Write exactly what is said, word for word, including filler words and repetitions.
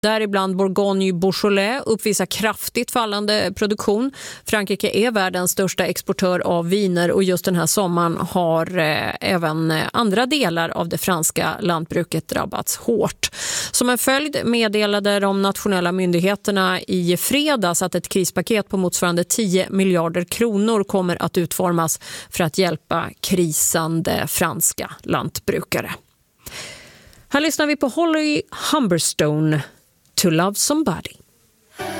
Däribland Bourgogne Beaujolais uppvisar kraftigt fallande produktion. Frankrike är världens största exportör av viner och just den här sommaren har eh, även andra delar av det franska lantbruket drabbats hårt. Som en följd meddelade de nationella myndigheterna i fredags att ett krispaket på motsvarande tio miljarder kronor kommer att utformas för att hjälpa krisande franska lantbrukare. Här lyssnar vi på Holly Humberstone, To Love Somebody.